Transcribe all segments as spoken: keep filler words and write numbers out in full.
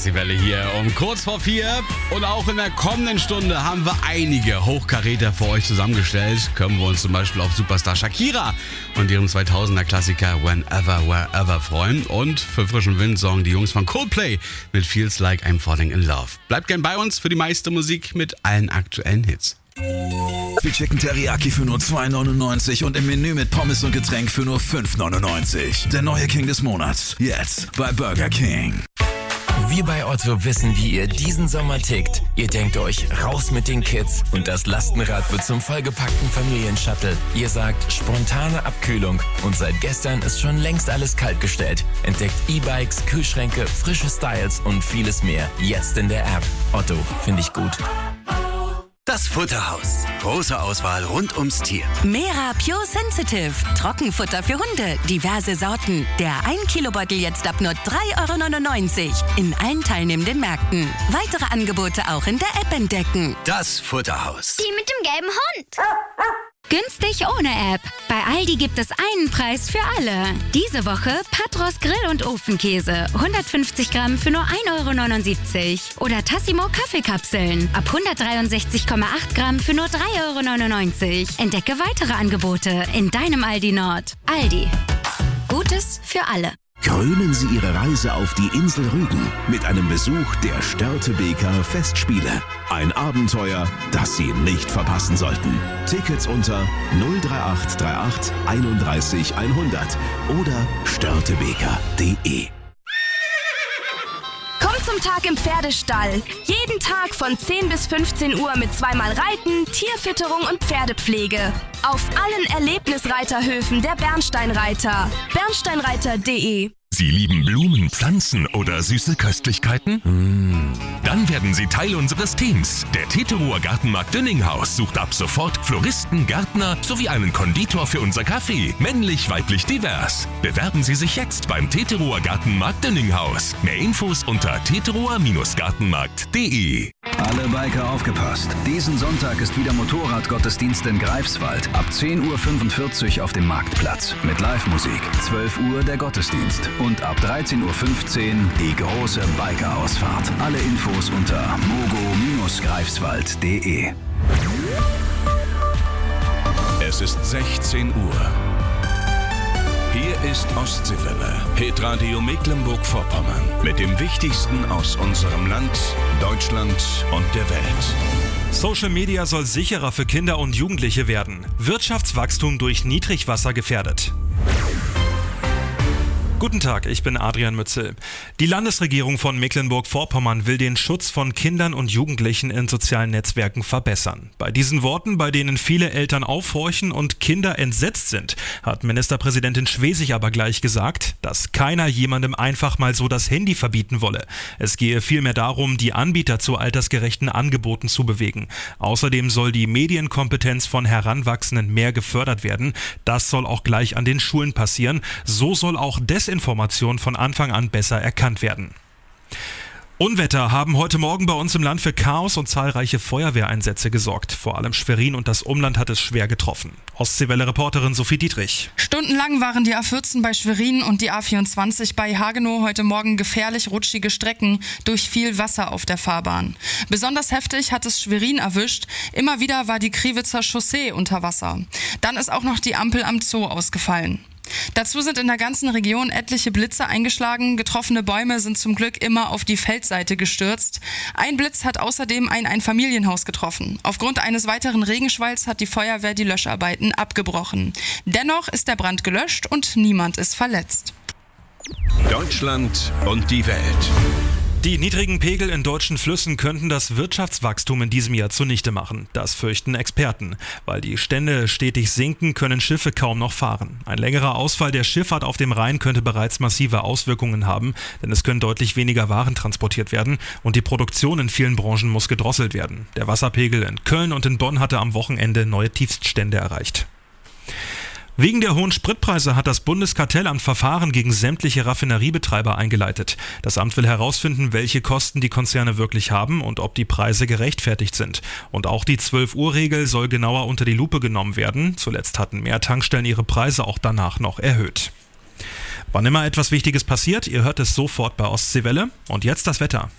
Welle hier um kurz vor vier. Und auch in der kommenden Stunde haben wir einige Hochkaräter für euch zusammengestellt. Können wir uns zum Beispiel auf Superstar Shakira und ihren zweitausender Klassiker Whenever, Wherever freuen. Und für frischen Wind sorgen die Jungs von Coldplay mit Feels Like I'm Falling in Love. Bleibt gern bei uns für die meiste Musik mit allen aktuellen Hits. Wir Chicken Teriyaki für nur zwei neunundneunzig und im Menü mit Pommes und Getränk für nur fünf neunundneunzig. Der neue King des Monats. Jetzt bei Burger King. Wir bei Otto wissen, wie ihr diesen Sommer tickt. Ihr denkt euch, raus mit den Kids und das Lastenrad wird zum vollgepackten Familienshuttle. Ihr sagt, spontane Abkühlung und seit gestern ist schon längst alles kaltgestellt. Entdeckt E-Bikes, Kühlschränke, frische Styles und vieles mehr. Jetzt in der App. Otto, finde ich gut. Das Futterhaus. Große Auswahl rund ums Tier. Mera Pure Sensitive. Trockenfutter für Hunde. Diverse Sorten. Der ein Kilo Beutel jetzt ab nur drei Euro neunundneunzig. In allen teilnehmenden Märkten. Weitere Angebote auch in der App entdecken. Das Futterhaus. Die mit dem gelben Hund. Günstig ohne App. Bei Aldi gibt es einen Preis für alle. Diese Woche Patros Grill- und Ofenkäse. hundertfünfzig Gramm für nur ein Euro neunundsiebzig. Oder Tassimo Kaffeekapseln. Ab hundertdreiundsechzig Komma acht Gramm für nur drei Euro neunundneunzig. Entdecke weitere Angebote in deinem Aldi Nord. Aldi. Gutes für alle. Krönen Sie Ihre Reise auf die Insel Rügen mit einem Besuch der Störtebeker Festspiele. Ein Abenteuer, das Sie nicht verpassen sollten. Tickets unter null drei acht drei acht einunddreißig hundert oder störtebeker punkt de. Komm zum Tag im Pferdestall. Jeden Tag von zehn bis fünfzehn Uhr mit zweimal Reiten, Tierfütterung und Pferdepflege. Auf allen Erlebnisreiterhöfen der Bernsteinreiter. bernsteinreiter punkt de. Sie lieben Blumen, Pflanzen oder süße Köstlichkeiten? Mmh. Dann werden Sie Teil unseres Teams. Der Teterower Gartenmarkt Dünninghaus sucht ab sofort Floristen, Gärtner sowie einen Konditor für unser Café. Männlich, weiblich, divers. Bewerben Sie sich jetzt beim Teterower Gartenmarkt Dünninghaus. Mehr Infos unter teterower Gartenmarkt punkt de. Alle Biker aufgepasst. Diesen Sonntag ist wieder Motorradgottesdienst in Greifswald. Ab zehn Uhr fünfundvierzig auf dem Marktplatz. Mit Live-Musik. zwölf Uhr der Gottesdienst. Und ab dreizehn Uhr fünfzehn die große Biker-Ausfahrt. Alle Infos unter mogo greifswald punkt de. Es ist sechzehn Uhr. Hier ist Ostseewelle, Hitradio Mecklenburg-Vorpommern. Mit dem Wichtigsten aus unserem Land, Deutschland und der Welt. Social Media soll sicherer für Kinder und Jugendliche werden. Wirtschaftswachstum durch Niedrigwasser gefährdet. Guten Tag, ich bin Adrian Mützel. Die Landesregierung von Mecklenburg-Vorpommern will den Schutz von Kindern und Jugendlichen in sozialen Netzwerken verbessern. Bei diesen Worten, bei denen viele Eltern aufhorchen und Kinder entsetzt sind, hat Ministerpräsidentin Schwesig aber gleich gesagt, dass keiner jemandem einfach mal so das Handy verbieten wolle. Es gehe vielmehr darum, die Anbieter zu altersgerechten Angeboten zu bewegen. Außerdem soll die Medienkompetenz von Heranwachsenden mehr gefördert werden. Das soll auch gleich an den Schulen passieren. So soll auch des Desinformation von Anfang an besser erkannt werden. Unwetter haben heute Morgen bei uns im Land für Chaos und zahlreiche Feuerwehreinsätze gesorgt. Vor allem Schwerin und das Umland hat es schwer getroffen. Ostseewelle-Reporterin Sophie Dietrich. Stundenlang waren die A vierzehn bei Schwerin und die A vierundzwanzig bei Hagenow heute Morgen gefährlich rutschige Strecken durch viel Wasser auf der Fahrbahn. Besonders heftig hat es Schwerin erwischt. Immer wieder war die Kriwitzer Chaussee unter Wasser. Dann ist auch noch die Ampel am Zoo ausgefallen. Dazu sind in der ganzen Region etliche Blitze eingeschlagen. Getroffene Bäume sind zum Glück immer auf die Feldseite gestürzt. Ein Blitz hat außerdem ein Einfamilienhaus getroffen. Aufgrund eines weiteren Regenschwalls hat die Feuerwehr die Löscharbeiten abgebrochen. Dennoch ist der Brand gelöscht und niemand ist verletzt. Deutschland und die Welt. Die niedrigen Pegel in deutschen Flüssen könnten das Wirtschaftswachstum in diesem Jahr zunichte machen. Das fürchten Experten. Weil die Stände stetig sinken, können Schiffe kaum noch fahren. Ein längerer Ausfall der Schifffahrt auf dem Rhein könnte bereits massive Auswirkungen haben, denn es können deutlich weniger Waren transportiert werden und die Produktion in vielen Branchen muss gedrosselt werden. Der Wasserpegel in Köln und in Bonn hatte am Wochenende neue Tiefststände erreicht. Wegen der hohen Spritpreise hat das Bundeskartellamt Verfahren gegen sämtliche Raffineriebetreiber eingeleitet. Das Amt will herausfinden, welche Kosten die Konzerne wirklich haben und ob die Preise gerechtfertigt sind. Und auch die zwölf-Uhr-Regel soll genauer unter die Lupe genommen werden. Zuletzt hatten mehr Tankstellen ihre Preise auch danach noch erhöht. Wann immer etwas Wichtiges passiert, ihr hört es sofort bei Ostseewelle. Und jetzt das Wetter.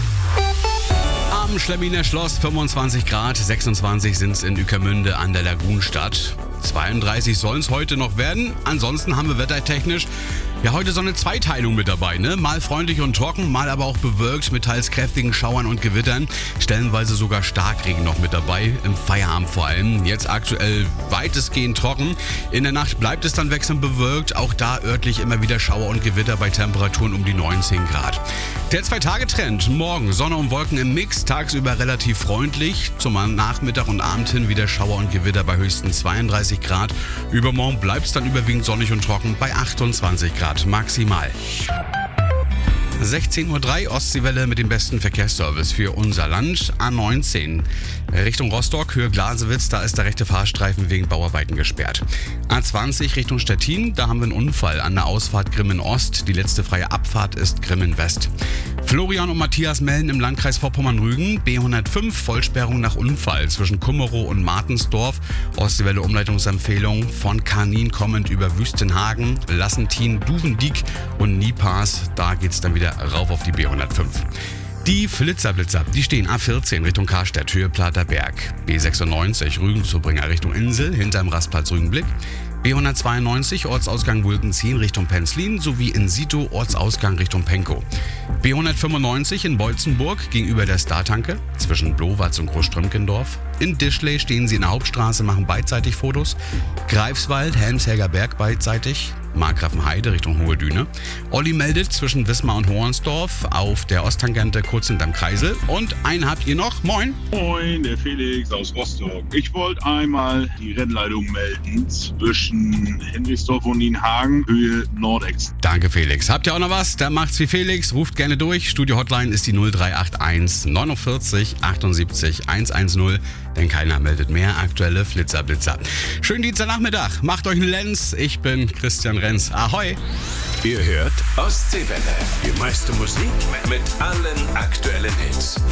Am Schleminer Schloss fünfundzwanzig Grad, sechsundzwanzig sind es in Ueckermünde an der Lagunstadt. zweiunddreißig sollen es heute noch werden. Ansonsten haben wir wettertechnisch ja heute so eine Zweiteilung mit dabei, ne? Mal freundlich und trocken, mal aber auch bewölkt mit teils kräftigen Schauern und Gewittern. Stellenweise sogar Starkregen noch mit dabei, im Feierabend vor allem. Jetzt aktuell weitestgehend trocken. In der Nacht bleibt es dann wechselnd bewölkt. Auch da örtlich immer wieder Schauer und Gewitter bei Temperaturen um die neunzehn Grad. Der Zwei-Tage-Trend. Morgen Sonne und Wolken im Mix, tagsüber relativ freundlich. Zum Nachmittag und Abend hin wieder Schauer und Gewitter bei höchstens zweiunddreißig Grad. Übermorgen bleibt es dann überwiegend sonnig und trocken bei achtundzwanzig Grad maximal. sechzehn Uhr drei Ostseewelle mit dem besten Verkehrsservice für unser Land. A neunzehn Richtung Rostock, Höhe Glasewitz, da ist der rechte Fahrstreifen wegen Bauarbeiten gesperrt. A zwanzig Richtung Stettin, da haben wir einen Unfall an der Ausfahrt Grimmen Ost. Die letzte freie Abfahrt ist Grimmen West. Florian und Matthias melden im Landkreis Vorpommern-Rügen. B hundertfünf Vollsperrung nach Unfall zwischen Kummerow und Martensdorf. Ostseewelle Umleitungsempfehlung von Kanin kommend über Wüstenhagen, Lassentin, Duvendiek und Niepas. Da geht's dann wieder rauf auf die B hundertfünf. Die Flitzerblitzer, die stehen A vierzehn Richtung Karstedt, Höhe Platerberg. B sechsundneunzig Rügen-Zubringer Richtung Insel, hinterm Rastplatz Rügenblick. B hundertzweiundneunzig Ortsausgang Wulkenzien Richtung Penzlin sowie in Sito Ortsausgang Richtung Penkow. B hundertfünfundneunzig in Beutzenburg gegenüber der Startanke zwischen Blowatz und Großströmkendorf. In Dischley stehen sie in der Hauptstraße, machen beidseitig Fotos. Greifswald, Helmsherger Berg beidseitig. Markgrafenheide Richtung Hohe Düne. Olli meldet zwischen Wismar und Hohernsdorf auf der Osttangente kurz hinterm Kreisel. Und einen habt ihr noch. Moin. Moin, der Felix aus Rostock. Ich wollte einmal die Rennleitung melden zwischen Henrichsdorf und Nienhagen, Höhe Nordex. Danke, Felix. Habt ihr auch noch was? Dann macht's wie Felix. Ruft gerne durch. Studio-Hotline ist die null drei acht eins neunundvierzig achtundsiebzig hundertzehn. Denn keiner meldet mehr. Aktuelle Flitzerblitzer. Schönen Dienstagnachmittag. Macht euch einen Lenz. Ich bin Christian Renz. Ahoi. Ihr hört Ostseewelle. Die meiste Musik mit allen aktuellen Hits.